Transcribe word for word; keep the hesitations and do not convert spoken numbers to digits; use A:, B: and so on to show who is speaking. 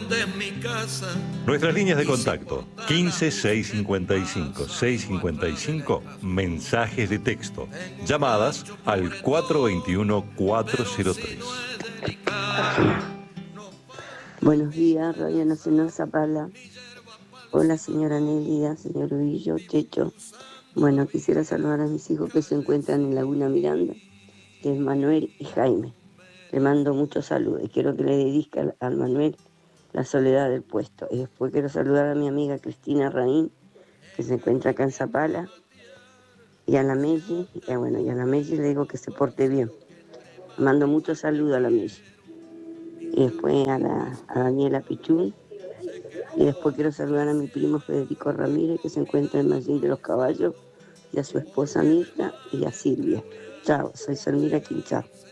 A: Nuestras líneas de contacto, quince, seiscientos cincuenta y cinco, seiscientos cincuenta y cinco, mensajes de texto, llamadas al cuatro dos uno, cuatro cero tres.
B: Buenos días, Radio Nacional Zapala. Hola, señora Nélida, señor Ubillo, Checho. Bueno, quisiera saludar a mis hijos que se encuentran en Laguna Miranda, que es Manuel y Jaime. Le mando muchos saludos y quiero que le dedique al, al Manuel La Soledad del Puesto. Y después quiero saludar a mi amiga Cristina Raín, que se encuentra acá en Zapala, y a la Melli, y a, bueno, y a la Melli le digo que se porte bien. Mando muchos saludos a la Melli. Y después a, la, a Daniela Pichún. Y después quiero saludar a mi primo Federico Ramírez, que se encuentra en Madrid de los Caballos, y a su esposa Mirta y a Silvia. Chao, soy Selmira Quinchao.